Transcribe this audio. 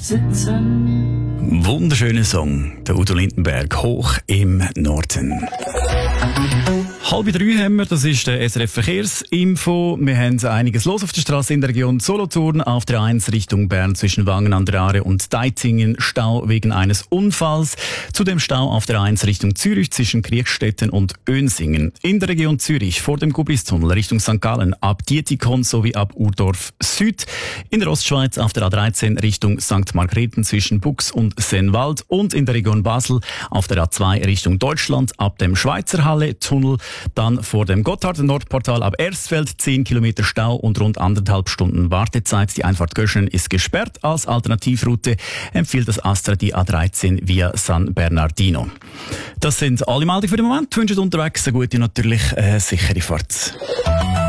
sitzen. Wunderschöner Song, der Udo Lindenberg, Hoch im Norden. 2:30 haben wir, das ist der SRF Verkehrsinfo. Wir haben einiges los auf der Straße in der Region Solothurn. Auf der 1 Richtung Bern zwischen Wangen an der Aare und Deizingen Stau wegen eines Unfalls. Zudem Stau auf der 1 Richtung Zürich zwischen Kriechstetten und Önsingen. In der Region Zürich vor dem Gubistunnel Richtung St. Gallen ab Dietikon sowie ab Urdorf Süd. In der Ostschweiz auf der A13 Richtung St. Margrethen zwischen Bux und Sennwald. Und in der Region Basel auf der A2 Richtung Deutschland ab dem Schweizerhalle-Tunnel. Dann vor dem Gotthard-Nordportal ab Ersfeld 10 Kilometer Stau und rund 1,5 Stunden Wartezeit. Die Einfahrt Göschen ist gesperrt. Als Alternativroute empfiehlt das Astra die A13 via San Bernardino. Das sind alle Meldungen für den Moment. Ich wünsche unterwegs eine gute, natürlich sichere Fahrt.